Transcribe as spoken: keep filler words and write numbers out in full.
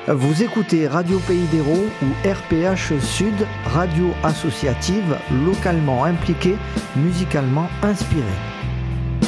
Vous écoutez Radio Pays d'Hérault ou R P H Sud, radio associative localement impliquée, musicalement inspirée.